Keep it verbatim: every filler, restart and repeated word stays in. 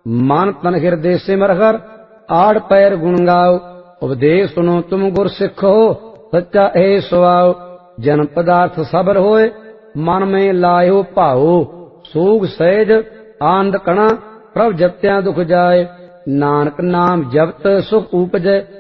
ਮਨ ਤਨ ਹਿਰਦੇ ਸਿਮਰ ਹਰ ਆੜ ਪੈਰ ਗੁਣ ਗਾਓ। ਉਪਦੇਸ਼ ਸੁਨੋ ਤੁਮ ਗੁਰ ਸਿੱਖੋ ਸੱਚਾ ਇਹ ਸੁਆਓ। ਜਨਮ ਪਦਾਰਥ ਸਬਰ ਹੋਏ ਮਨ में लायो भाओ। सूग सहज आनंद कणा प्रभ जपत्या दुख जाए। नानक नाम जपत सुख उपजै